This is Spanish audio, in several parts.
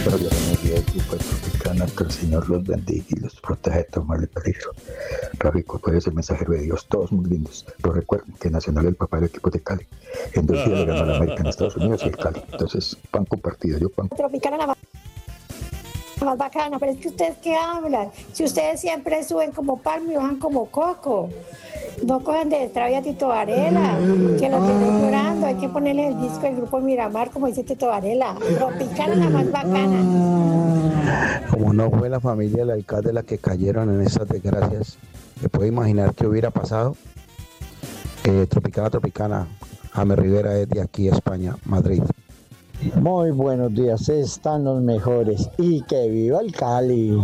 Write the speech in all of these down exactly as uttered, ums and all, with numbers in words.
Pero yo buenos días, grupo de Tropicana, que el Señor los bendiga y los proteja de todo mal y peligro. Rafico, tú eres el mensajero de Dios, todos muy lindos. Pero recuerden que Nacional es el papá del equipo de Cali. En dos días le ganó a la América en Estados Unidos y el Cali. Entonces, pan compartido, yo pan. Tropicana la más, más bacana, pero es que ustedes qué hablan. Si ustedes siempre suben como palmo y bajan como coco. No cogen de extravía a Tito Varela, que lo tienen llorando. Hay que ponerle el disco del grupo Miramar, como dice Tito Varela. Tropicana la más bacana. Como no fue la familia del alcalde la que cayeron en esas desgracias, ¿se puede imaginar qué hubiera pasado? Eh, Tropicana, Tropicana, James Rivera es de aquí, España, Madrid. Muy buenos días, están los mejores y que viva el Cali.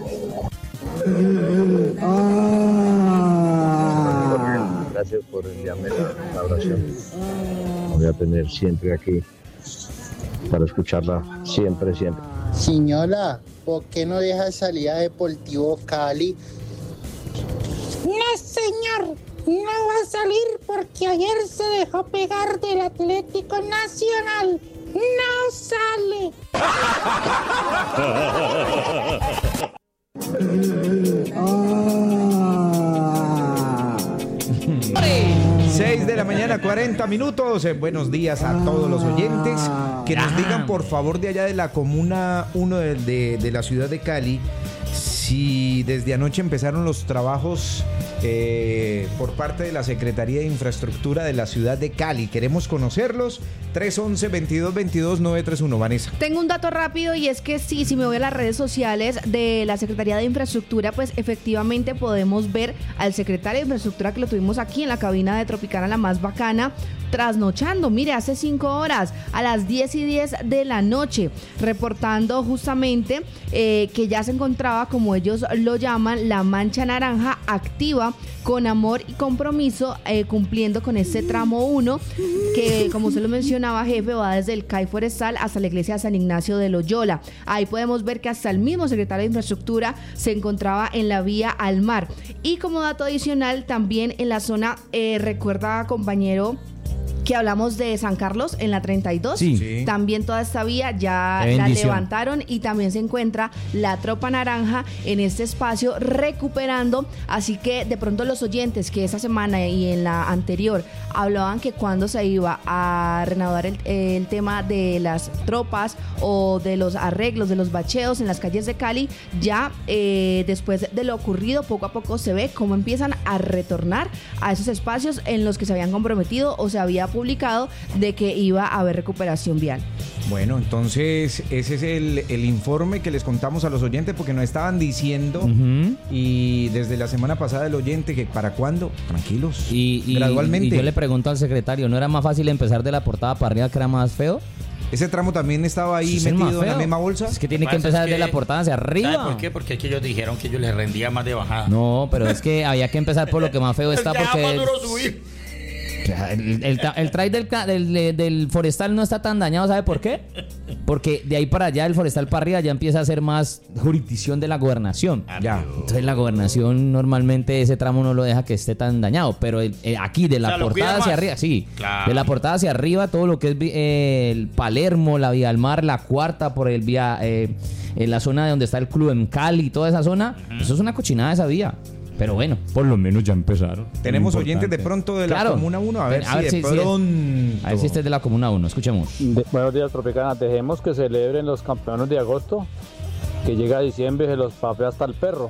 Gracias por enviarme la, la oración. La voy a tener siempre aquí para escucharla, siempre, siempre. Señora, ¿por qué no deja salir a Deportivo Cali? No, señor, no va a salir porque ayer se dejó pegar del Atlético Nacional. No sale. seis de la mañana, cuarenta minutos. Eh, buenos días a todos los oyentes. Que nos digan, por favor, de allá de la Comuna uno de, de, de la ciudad de Cali, si desde anoche empezaron los trabajos eh, por parte de la Secretaría de Infraestructura de la ciudad de Cali. Queremos conocerlos. tres once, veintidós veintidós, nueve tres uno. Vanessa. Tengo un dato rápido y es que sí, si me voy a las redes sociales de la Secretaría de Infraestructura, pues efectivamente podemos ver al secretario de Infraestructura que lo tuvimos aquí en la cabina de Tropicana la más bacana, trasnochando, mire, hace cinco horas, a las diez y diez de la noche, reportando justamente eh, que ya se encontraba, como ellos lo llaman, la mancha naranja activa con amor y compromiso, eh, cumpliendo con este tramo uno, que como usted lo mencionaba, jefe, va desde el C A I Forestal hasta la iglesia de San Ignacio de Loyola. Ahí podemos ver que hasta el mismo secretario de Infraestructura se encontraba en la vía al mar. Y como dato adicional, también en la zona, eh, recuerda, compañero, que hablamos de San Carlos en la treinta y dos, sí. Sí. También toda esta vía ya la levantaron y también se encuentra la tropa naranja en este espacio recuperando, así que de pronto los oyentes que esa semana y en la anterior hablaban que cuando se iba a reanudar el, el tema de las tropas o de los arreglos, de los bacheos en las calles de Cali, ya eh, después de lo ocurrido poco a poco se ve cómo empiezan a retornar a esos espacios en los que se habían comprometido o se había publicado de que iba a haber recuperación vial. Bueno, entonces ese es el, el informe que les contamos a los oyentes porque nos estaban diciendo uh-huh. y desde la semana pasada el oyente que ¿para cuándo? Tranquilos, y, y, gradualmente. Y yo le pregunto al secretario, ¿no era más fácil empezar de la portada para arriba que era más feo? Ese tramo también estaba ahí ¿Es metido en la misma bolsa. Es que tiene que empezar desde la portada hacia arriba. ¿Sabe por qué? Porque es que ellos dijeron que ellos les rendía más de bajada. No, pero es que había que empezar por lo que más feo está porque... más duro subir. El, el, el trail del, del, del forestal no está tan dañado, ¿sabe por qué? Porque de ahí para allá, el forestal para arriba ya empieza a ser más jurisdicción de la gobernación. Ah, ya. Entonces la gobernación normalmente ese tramo no lo deja que esté tan dañado, pero el, el, aquí de la o sea, portada hacia arriba, sí, claro. De la portada hacia arriba, todo lo que es eh, el Palermo, la Vía al Mar, la Cuarta, por el vía, eh, en la zona de donde está el club en Cali, toda esa zona, uh-huh. Eso es una cochinada esa vía. Pero bueno, por lo menos ya empezaron. Tenemos oyentes de pronto de la claro. Comuna uno. A ver, a si, ver si de si pronto. Es, a ver si este es de la Comuna uno. Escuchemos. De, buenos días, Tropicana. Dejemos que celebren los campeones de agosto. Que llega diciembre y se los papea hasta el perro.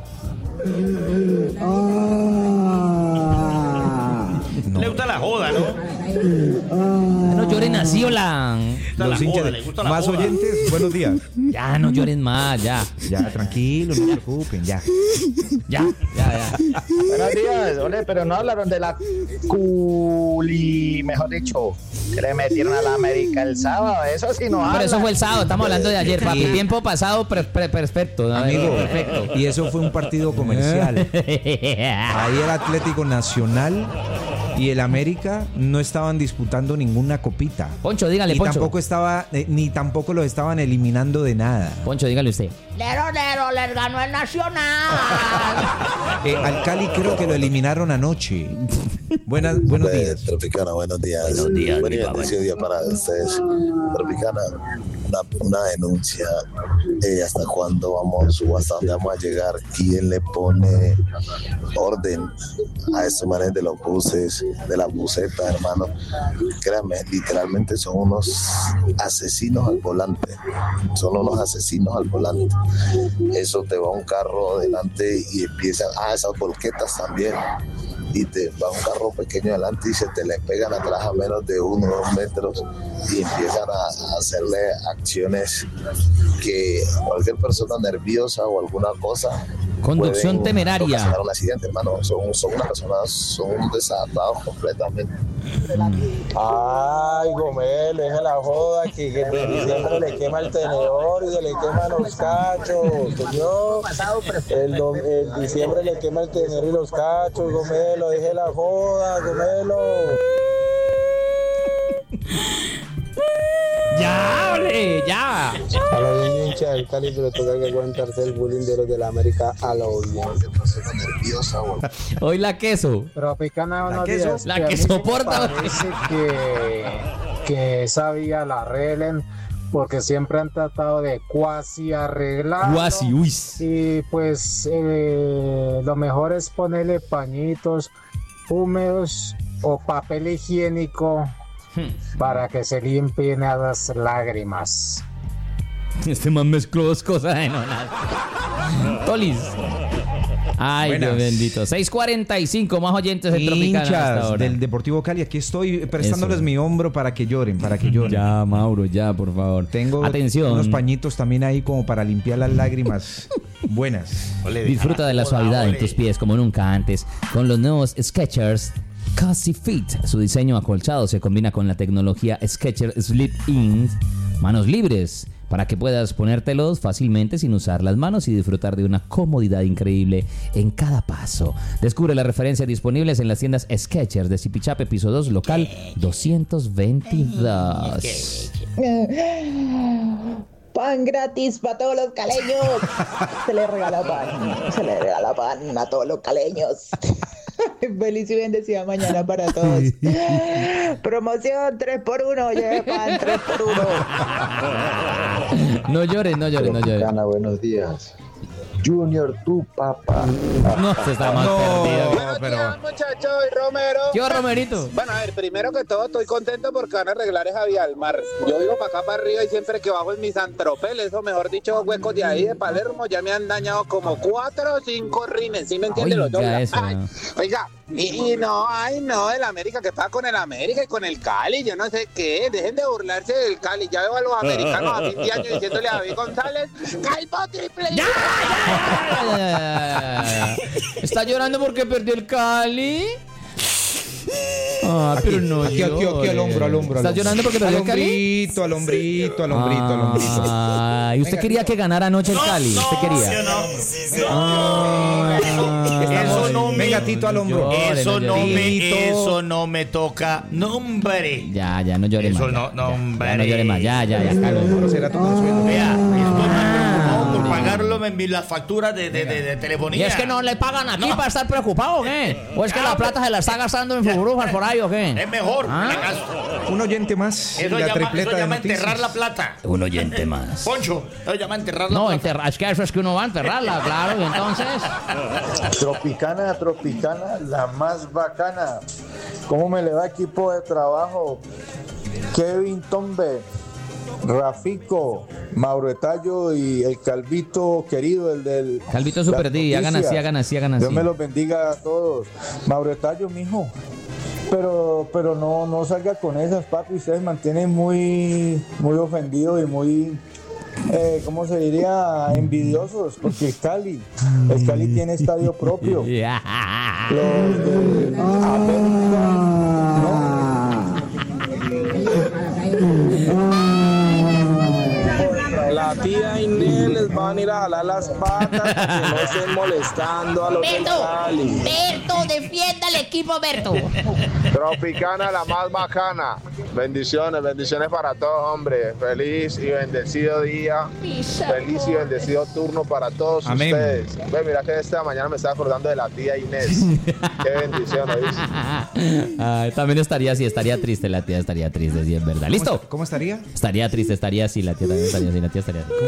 No. Le gusta la joda, ¿no? No lloren así, hola. Los hinchas más joda. Oyentes, buenos días. Ya, no lloren más, ya. Ya, tranquilo, no se preocupen, ya. Ya, ya, ya. Buenos días, ole, pero no hablaron de la culi, mejor dicho, que le metieron a la América el sábado, eso sí no habla. Pero eso fue el sábado, estamos hablando de ayer, papi. Tiempo pasado, pre- pre- perfecto. Amigo, perfecto. Y eso fue un partido comercial. Ahí el Atlético Nacional y el América no estaban disputando ninguna copita. Poncho, dígale, y Poncho. Tampoco estaba, eh, ni tampoco los estaban eliminando de nada. Poncho, dígale usted. Lero, lero, les ganó el Nacional. eh, al Cali creo que lo eliminaron anoche. Buenas, buenos días. Tropicana, buenos días. Buenos días. Buen día para ustedes. Tropicana, una, una denuncia, eh, hasta cuándo vamos o hasta dónde vamos a llegar, quién le pone orden a estos manes de los buses, de las busetas, hermano. Créanme, literalmente son unos asesinos al volante, son unos asesinos al volante. Eso te va un carro delante y empiezan, ah, esas volquetas también, y te va un carro pequeño adelante y se te le pegan atrás a menos de uno o dos metros y empiezan a, a hacerle acciones que cualquier persona nerviosa o alguna cosa. Conducción temeraria. Ocasionar un accidente, hermano. Son, son unas personas, son desatados completamente. Ay, Gomelo, deja la joda, que, que en diciembre le quema el tenedor y se le queman los cachos, señor. El, el diciembre le quema el tenedor y los cachos, Gomelo, deje la joda, Gomelo. ¡Ya, ole! ¡Ya! A los hinchas del Cali se le toca que aguantarse el bullying de los de la América a los nerviosa. Hoy la queso. Tropicana, buenos queso, días. la que soporta. Parece que, que esa vía la arreglen porque siempre han tratado de cuasi arreglar. Cuasi, uy. Y pues eh, lo mejor es ponerle pañitos húmedos o papel higiénico para que se limpien las lágrimas. Este man mezcló dos cosas de no nada. Tolis. Ay, Buenas. Dios bendito. seis cuarenta y cinco, más oyentes de Tropicana hasta Hinchas ahora. del Deportivo Cali, aquí estoy prestándoles Eso. mi hombro para que lloren, para que lloren. Ya, Mauro, ya, por favor. Tengo Atención. unos pañitos también ahí como para limpiar las lágrimas buenas. Disfruta de la suavidad en tus pies como nunca antes con los nuevos Skechers Cozy Fit. Su diseño acolchado se combina con la tecnología Skechers Slip In, manos libres, para que puedas ponértelos fácilmente sin usar las manos y disfrutar de una comodidad increíble en cada paso. Descubre las referencias disponibles en las tiendas Skechers de Zipichape, piso dos, local doscientos veintidós. Pan gratis para todos los caleños. Se le regala pan. Se le regala pan a todos los caleños. Feliz y bendecida mañana para todos. Promoción tres por uno. Lleve pan tres por uno. No llores, no llores, no llores. Tropicana, buenos días. Junior, tu papá. No, se está más perdido. Buenos pero... días, muchachos, y Romero. ¿Qué Romerito? Bueno, a ver, primero que todo estoy contento porque van a arreglar esa vía al mar. Yo vivo para acá para arriba y siempre que bajo en mis antropeles, o mejor dicho, huecos de ahí de Palermo, ya me han dañado como cuatro o cinco rines, ¿sí me entienden? Los dos. Oiga, eso, Ay, ¿no? oiga, y, y no, ay no, el América, que pasa con el América y con el Cali, yo no sé qué, dejen de burlarse del Cali. Ya veo a los americanos a fin de año diciéndole a David González, calvo triple. ¡Ya! ¿Está llorando porque perdió el Cali? Ah, pero no Aquí, aquí, aquí, al hombro, al hombro. al ¿Estás hombro. llorando porque perdió Al el Cali? hombrito, al hombrito, al hombrito, al hombrito. Ah, ¿y usted quería que ganara anoche el Cali? ¿Usted quería? Ah, Eso no me, Venga, Tito, al hombro. Llore, eso no no llore. me, eso no me toca. No, hombre. Ya, ya, no llore más. Eso ya, no, no, ya, hombre. ya no llore más, ya, ya, ya, Carlos. Será tu consuelo. Vea, estoy Ah, preocupado por pagarlo en las facturas de, de, de, de telefonía. ¿Y es que no le pagan aquí para estar preocupado o qué? ¿O es que la plata se la está gastando en burbujas por ahí o qué? Es mejor. ¿Ah? me gasto. Un oyente más. Eso la llama, tripleta eso de llama noticias. enterrar la plata. Un oyente más. Poncho, eso llama enterrar la No, plata. enterrar, es que eso es que uno va a enterrarla, claro, y entonces... Tropicana, Tropicana, la más bacana. ¿Cómo me le va equipo de trabajo? Kevin Tombe, Rafico, Mauro Etallo y el Calvito querido, el del... Calvito Super D, hagan así, hagan así, hagan así. Dios me los bendiga a todos. Mauro Etallo, mijo. Pero, pero no, no salga con esas, papi. Ustedes mantienen muy, muy ofendidos y muy... Eh, ¿cómo se diría? Envidiosos, porque el Cali, el Cali tiene estadio propio. Los de América, no. La tía Inés les van a ir a jalar las patas para que no estén molestando a los del Berto, Cali. Berto, defienda al equipo, Berto. Tropicana, la más bacana. Bendiciones, bendiciones para todos, hombre. Feliz y bendecido día. Feliz y bendecido turno para todos Amén. ustedes. Ve, mira que esta mañana me estaba acordando de la tía Inés. Qué bendición, ¿oíste? Ah, también estaría así, estaría triste la tía, estaría triste, sí, es verdad. ¿Listo? ¿Cómo, ¿Cómo estaría? Estaría triste, estaría así, la tía también estaría así, la tía estaría así. ¿Cómo,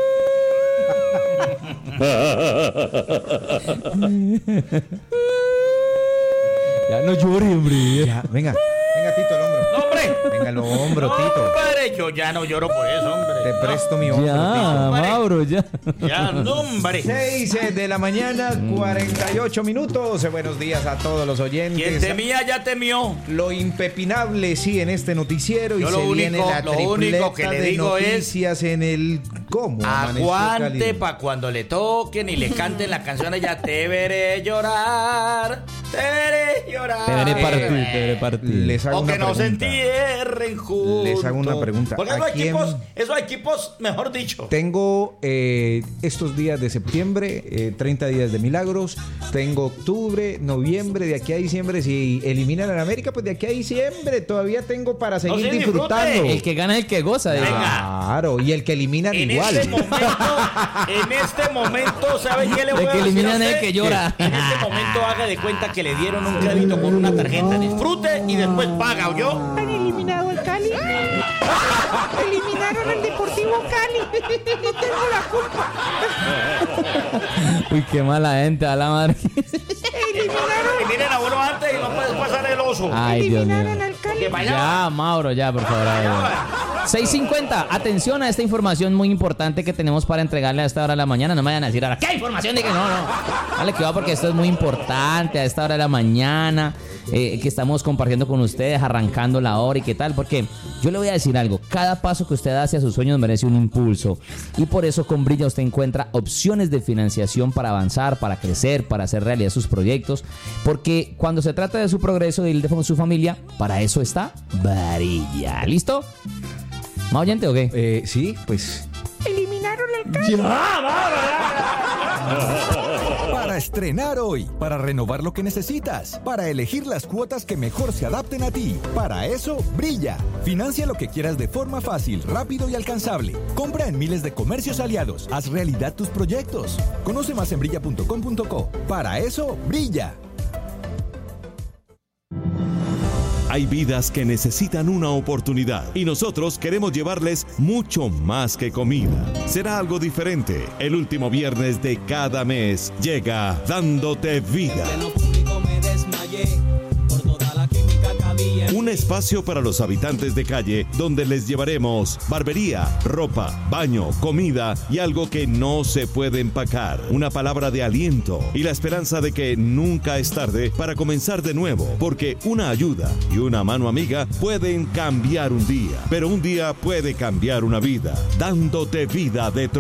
Ya no llore, hombre. Ya, venga, venga, Tito, el hombro. ¡No, hombre! Venga, el hombro, No, Tito. hombre, yo ya no lloro por eso, hombre. Te presto mi hombro, Ya, Tito. Mauro, ya. Ya, no, hombre. seis de la mañana, cuarenta y ocho minutos. Buenos días a todos los oyentes. Quien temía, ya temió. Lo impepinable, sí, en este noticiero. Yo y lo se único- viene la lo único que tripleta le de digo es- noticias en el... ¿Cómo? amaneció Aguante Cali? pa' cuando le toquen y le canten la canción ella te veré llorar, te veré llorar. Te veré Eh, partir, te veré partir. Les hago O una que nos pregunta. entierren juntos. Les hago una pregunta. Porque ¿A esos quién- equipos, esos equipos, mejor dicho. Tengo eh, estos días de septiembre, eh, treinta días de milagros. Tengo octubre, noviembre, de aquí a diciembre. Si eliminan a la América, pues de aquí a diciembre todavía tengo para seguir se disfrute. disfrutando. El que gana es el que goza. dice. Claro, y el que eliminan En igual. este momento, en este momento, ¿sabe qué le voy El a que decir a eliminan es el usted? que llora. En este momento haga de cuenta que le dieron un crédito con una tarjeta. Disfrute y después paga, ¿oyó? Han eliminado al Cali. Eliminaron al Deportivo Cali. No tengo la culpa. Uy, qué mala gente, a la madre. Eliminen a uno antes y no puedes pasar el oso. Ay, Dios mío. Eliminaron al Cali. Que vaya. Ya, Mauro, ya, por favor. seis cincuenta, atención a esta información muy importante que tenemos para entregarle a esta hora de la mañana. No me vayan a decir ahora, ¿qué información? Dije, no, no. Dale que va porque esto es muy importante a esta hora de la mañana. Eh, que estamos compartiendo con ustedes, arrancando la hora y qué tal, porque yo le voy a decir algo, cada paso que usted da hacia sus sueños merece un impulso y por eso con Brilla usted encuentra opciones de financiación para avanzar, para crecer, para hacer realidad sus proyectos, porque cuando se trata de su progreso y el de su familia, para eso está Brilla. ¿Listo? ¿Más oyente o qué? Eh, sí, pues... Eliminaron al Cali. Para estrenar hoy, para renovar lo que necesitas, para elegir las cuotas que mejor se adapten a ti. Para eso, Brilla. Financia lo que quieras de forma fácil, rápido y alcanzable. Compra en miles de comercios aliados. Haz realidad tus proyectos. Conoce más en brilla punto com punto co. Para eso, Brilla. Hay vidas que necesitan una oportunidad y nosotros queremos llevarles mucho más que comida. Será algo diferente. El último viernes de cada mes llega Dándote Vida. Un espacio para los habitantes de calle donde les llevaremos barbería, ropa, baño, comida y algo que no se puede empacar. Una palabra de aliento y la esperanza de que nunca es tarde para comenzar de nuevo, porque una ayuda y una mano amiga pueden cambiar un día, pero un día puede cambiar una vida. Dándote Vida de